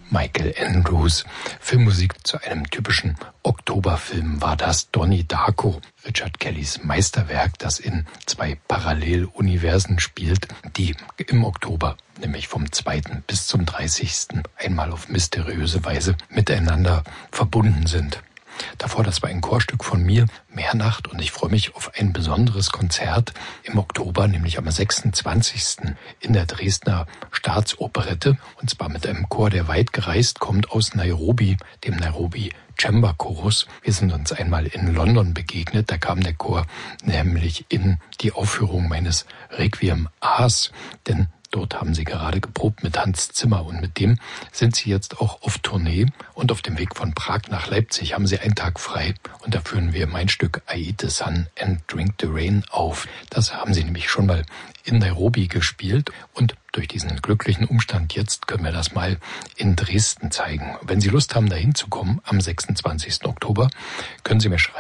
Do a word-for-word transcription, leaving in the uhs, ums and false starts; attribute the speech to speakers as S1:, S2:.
S1: Michael Andrews. Filmmusik zu einem typischen Oktoberfilm war das Donnie Darko, Richard Kellys Meisterwerk, das in zwei Paralleluniversen spielt, die im Oktober, nämlich vom zweiten bis zum dreißigsten einmal auf mysteriöse Weise miteinander verbunden sind. Davor, das war ein Chorstück von mir, Mehrnacht, und ich freue mich auf ein besonderes Konzert im Oktober, nämlich am sechsundzwanzigsten in der Dresdner Staatsoperette, und zwar mit einem Chor, der weit gereist kommt aus Nairobi, dem Nairobi Chamber Chorus. Wir sind uns einmal in London begegnet, da kam der Chor nämlich in die Aufführung meines Requiem A's, denn dort haben sie gerade geprobt mit Hans Zimmer, und mit dem sind sie jetzt auch auf Tournee, und auf dem Weg von Prag nach Leipzig haben sie einen Tag frei, und da führen wir mein Stück I Eat the Sun and Drink the Rain auf. Das haben sie nämlich schon mal in Nairobi gespielt, und durch diesen glücklichen Umstand jetzt können wir das mal in Dresden zeigen. Wenn Sie Lust haben, dahin zu kommen am sechsundzwanzigsten Oktober, können Sie mir schreiben.